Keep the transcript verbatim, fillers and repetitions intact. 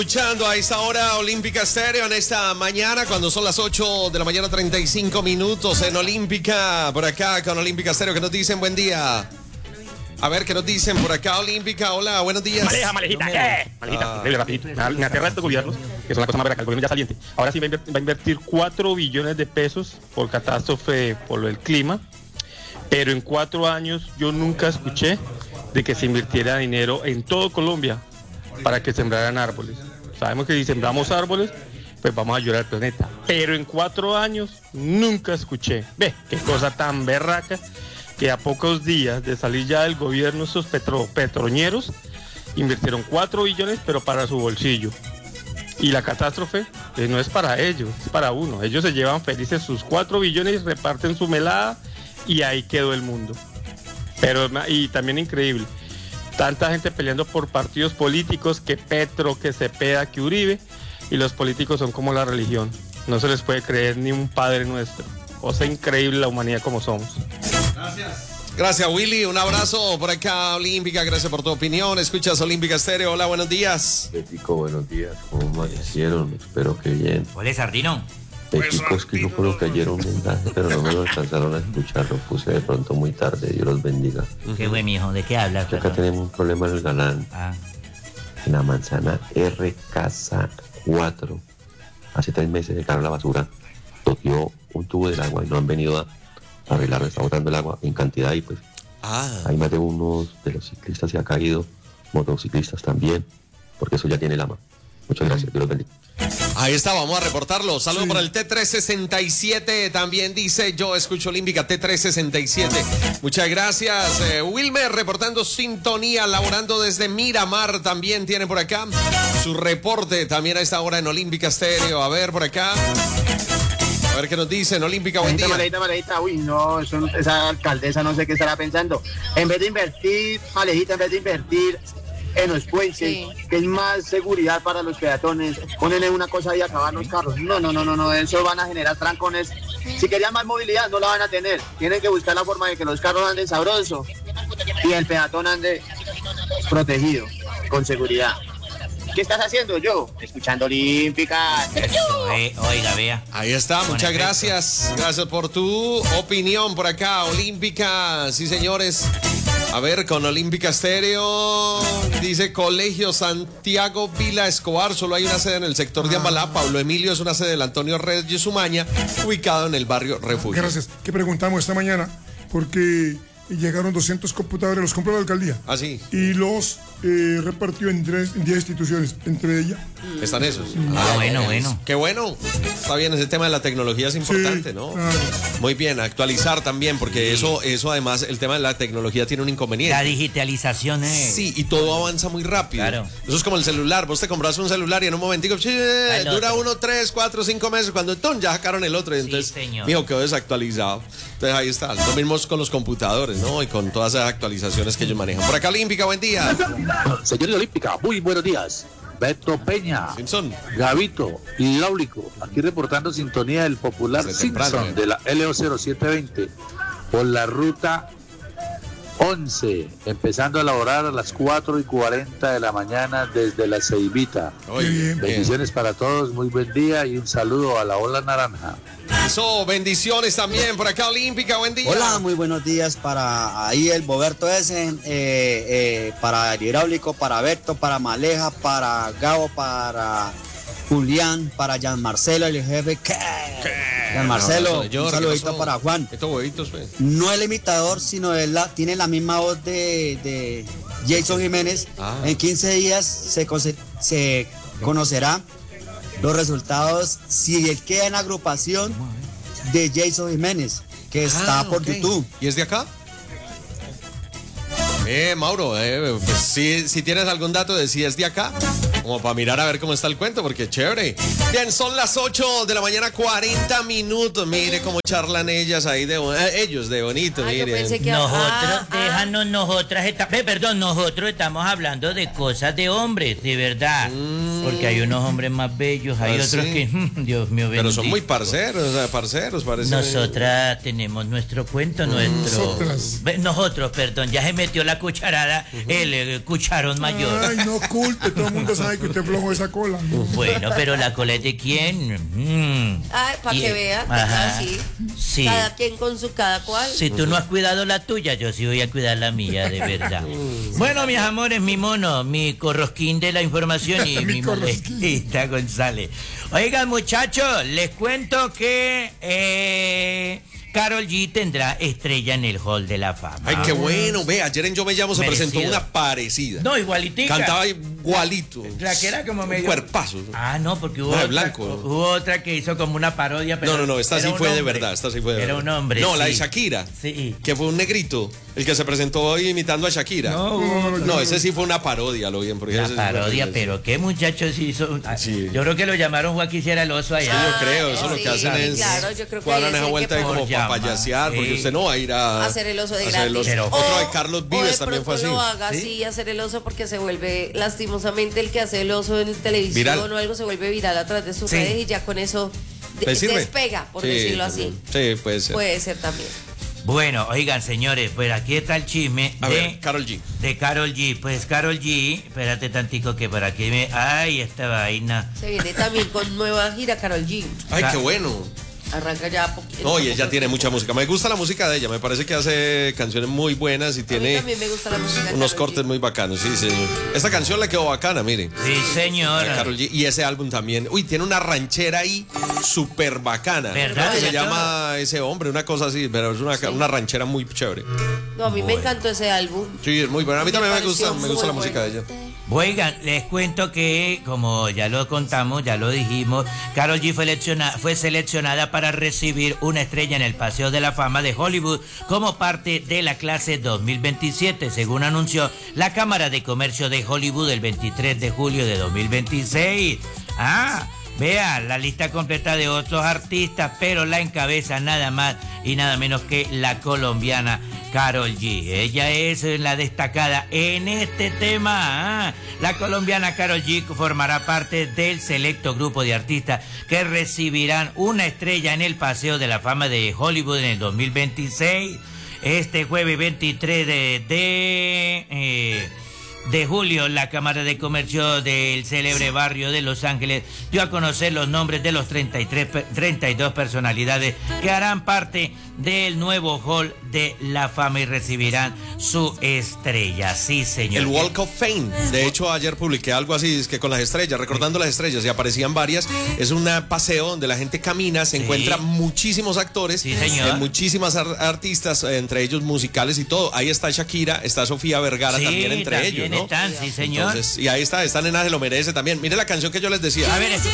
Escuchando a esta hora Olímpica Estéreo en esta mañana, cuando son las ocho de la mañana, treinta y cinco minutos en Olímpica, por acá con Olímpica Estéreo, que nos dicen buen día. A ver, ¿qué nos dicen por acá, Olímpica? Hola, buenos días. Maleja, malejita, ¿qué? Malejita, increíble, rapidito. Me, me aterra estos gobiernos, que son la cosa más verga, el gobierno ya saliente. Ahora sí va a, invertir, va a invertir cuatro billones de pesos por catástrofe, por lo del clima, pero en cuatro años yo nunca escuché de que se invirtiera dinero en todo Colombia para que sembraran árboles. Sabemos que si sembramos árboles, pues vamos a ayudar al planeta. Pero en cuatro años nunca escuché. Ve, qué cosa tan berraca, que a pocos días de salir ya del gobierno esos petro, petroñeros invirtieron cuatro billones, pero para su bolsillo. Y la catástrofe eh, no es para ellos, es para uno. Ellos se llevan felices sus cuatro billones, reparten su melada y ahí quedó el mundo. Pero, y también increíble, tanta gente peleando por partidos políticos, que Petro, que Cepeda, que Uribe, y los políticos son como la religión. No se les puede creer ni un Padre Nuestro. O sea, increíble la humanidad como somos. Gracias. Gracias, Willy. Un abrazo por acá, Olímpica. Gracias por tu opinión. Escuchas Olímpica Estéreo. Hola, buenos días. Betico, buenos días. ¿Cómo amanecieron? Espero que bien. Hola, Sardino. Betico, es que yo creo que ayer un mensaje, pero no me lo alcanzaron a escuchar. Lo puse de pronto muy tarde. Dios los bendiga. Qué güey, mijo. ¿De qué hablas? Que acá tenemos un problema en el Galán. Ah. En la manzana R Casa cuatro. Hace tres meses dejaron la basura. Toqueó un tubo del agua y no han venido a arreglarlo. Está botando el agua en cantidad y pues ah. hay más de uno de los ciclistas se ha caído, motociclistas también, porque eso ya tiene lama. Muchas gracias, Dios los bendiga. Ahí está, vamos a reportarlo. Saludos sí. Por el T trescientos sesenta y siete. También dice, yo escucho Olímpica T trescientos sesenta y siete. Muchas gracias. Eh, Wilmer reportando sintonía, laborando desde Miramar. También tiene por acá su reporte. También a esta hora en Olímpica Estéreo. A ver, por acá. A ver qué nos dicen, Olímpica, buen día. Malejita, malejita, uy, no, eso, esa alcaldesa no sé qué estará pensando. En vez de invertir, Malejita, en vez de invertir en los puentes, sí. que es más seguridad para los peatones, ponen en una cosa y acabar los carros. No, no, no, no, no, eso van a generar trancones. Si querían más movilidad, no la van a tener. Tienen que buscar la forma de que los carros anden sabroso y el peatón ande protegido, con seguridad. ¿Qué estás haciendo yo? Escuchando Olímpica. Oiga, vea. Ahí está, muchas efecto. gracias. Gracias por tu opinión por acá, Olímpica. Sí, señores. A ver, con Olímpica Estéreo. Dice Colegio Santiago Vila Escobar. Solo hay una sede en el sector de Ambalá. Pablo Emilio es una sede del Antonio Reyes Umaña, ubicado en el barrio Refugio. Gracias. ¿Qué preguntamos esta mañana? Porque llegaron doscientos computadores, los compró la alcaldía. Ah, sí. Y los eh, repartió en diez instituciones, entre ellas. ¿Están esos? Ah, ah bueno, bueno. Qué bueno. Está bien, ese tema de la tecnología es importante, sí, ¿no? Claro. Muy bien, actualizar también, porque sí. eso, eso además, el tema de la tecnología tiene un inconveniente. La digitalización es... Sí, y todo avanza muy rápido. Claro. Eso es como el celular. Vos te compras un celular y en un momentico, eh, dura uno, tres, cuatro, cinco meses. Cuando ¡tum! Ya sacaron el otro. Y entonces, sí, señor. Mijo, quedó desactualizado. Entonces ahí está. Lo mismo con los computadores, ¿no? Y con todas esas actualizaciones que ellos manejan. Por acá, Olímpica, buen día. Señores Olímpica, muy buenos días. Beto Peña, Simpson, Gavito, Hidráulico, aquí reportando sintonía del popular Desde Simpson temprano, ¿eh? de la L O cero siete veinte por la ruta once, empezando a laborar a las cuatro y cuarenta de la mañana desde la Ceibita. Oye, bien, bendiciones bien. para todos, muy buen día y un saludo a la Ola Naranja. Eso, bendiciones también por acá, Olímpica, buen día. Hola, muy buenos días para ahí el Boberto ese, eh, eh, para el Hidráulico, para Berto, para Maleja, para Gabo, para Julián, para Jean Marcelo, el jefe. ¿Qué? Jean Marcelo, no, un saludito para Juan. Estos huevitos, pues. No el imitador, sino él la, tiene la misma voz de, de Jason Jiménez. Ah. En quince días se, se conocerá los resultados si él queda en agrupación de Jason Jiménez, que está ah, por okay. YouTube. ¿Y es de acá? Eh, Mauro, eh, pues si, si tienes algún dato de si es de acá, como para mirar a ver cómo está el cuento, porque chévere. Bien, son las ocho de la mañana, cuarenta minutos. Mire cómo charlan ellas ahí de eh, ellos de bonito, ah, miren. Que... Nosotros, ah, déjanos, nosotras, está... eh, perdón, nosotros estamos hablando de cosas de hombres, de verdad. Mm. Porque hay unos hombres más bellos, hay ah, otros ¿sí? que, Dios mío, bendito. Pero son muy parceros, o sea, parceros, parece. Nosotras tenemos nuestro cuento, mm. nuestro... Nosotras. Nosotros, perdón, ya se metió la cucharada, uh-huh. el, el cucharón mayor. Ay, no oculte, todo el mundo sabe chico, y te flojo esa cola. Bueno, pero la cola es de quién. Mm. Ay, para Y- que vea, Ajá. así. Sí. Cada quien con su cada cual. Si tú no has cuidado la tuya, yo sí voy a cuidar la mía, de verdad. Bueno, mis amores, mi mono, mi corrosquín de la información y mi, modestita González. Oigan, muchachos, les cuento que eh, Karol G tendrá estrella en el Hall de la Fama. Ay, qué bueno. Ve, ayer en Yo Me Llamo se Merecido. presentó una parecida. No, igualitica. Cantaba igualito. La que era como medio... Un cuerpazo. Ah, no, porque hubo, No, de otra, blanco. hubo otra que hizo como una parodia. Pero No, no, no, esta era sí un fue de hombre. verdad, esta sí fue de Era verdad. un hombre, No, la de sí. Shakira. Sí. Que fue un negrito, el que se presentó hoy imitando a Shakira. No, hubo No, ese sí fue una parodia, lo bien. Porque La ese sí fue parodia, horrible, pero qué muchachos hizo. Sí. Yo creo que lo llamaron Joaquín Hiciera el oso allá. Sí, yo creo, eso Ah, lo sí, que hacen es claro, yo creo que cuadran ahí es esa el vuelta que de como por para llama, payasear, porque sí. usted no va a ir a Hacer el oso de hacer el gratis. oso. Pero- Otro O- de Carlos o Vives de también fue así. pronto lo haga ¿Sí? así, hacer el oso, porque se vuelve, lastimosamente, el que hace el oso en televisión Viral. o algo se vuelve viral a través de sus Sí. redes y ya con eso de- ¿Te sirve? despega, por Sí, decirlo así. Sí, puede ser. Puede ser también. Bueno, oigan, señores, pues aquí está el chisme A de, ver, Karol G. de Karol G. Pues Karol G, espérate tantico que para aquí me... Ay, esta vaina. Se viene también con nueva gira Karol G. Ay, Ca- qué bueno. Arranca ya a poquito. No, y ella tiene mucha música. Me gusta la música de ella. Me parece que hace canciones muy buenas y A mí tiene también me gusta la música de unos Karol cortes G. muy bacanos. Sí, sí. Esta canción le quedó bacana, miren. Sí, La señora. Karol G. Y ese álbum también. Uy, tiene una ranchera ahí súper bacana. ¿Verdad? Creo que se Ya llama ese hombre, una cosa así, pero es una, Sí. una ranchera muy chévere. No, a mí me encantó ese álbum. Sí, es muy buena. A mí Me también me pareció gusta, me gusta la muy música de bueno. ella. Oigan, les cuento que, como ya lo contamos, ya lo dijimos, Karol G fue, selecciona- fue seleccionada para recibir una estrella en el Paseo de la Fama de Hollywood como parte de la clase dos mil veintisiete, según anunció la Cámara de Comercio de Hollywood el veintitrés de julio de dos mil veintiséis. Ah, vea la lista completa de otros artistas, pero la encabeza nada más y nada menos que la colombiana Karol G. Ella es la destacada en este tema. Ah, la colombiana Karol G formará parte del selecto grupo de artistas que recibirán una estrella en el Paseo de la Fama de Hollywood en el dos mil veintiséis. Este jueves veintitrés de... de eh, de julio, la Cámara de Comercio del célebre barrio de Los Ángeles dio a conocer los nombres de los treinta y tres, pe- treinta y dos personalidades que harán parte del nuevo Hall de la Fama y recibirán su estrella. Sí, señor. El Walk of Fame. De hecho, ayer publiqué algo así, es que con las estrellas, recordando las estrellas, y aparecían varias. Es un paseo donde la gente camina, se Sí. encuentra muchísimos actores, Sí, señor. eh, muchísimas ar- artistas, eh, entre ellos musicales y todo. Ahí está Shakira, está Sofía Vergara Sí, también entre también ellos, ¿no? están, sí, señor. Entonces, y ahí está, está Nena se lo merece también. Mire la canción que yo les decía. A ver,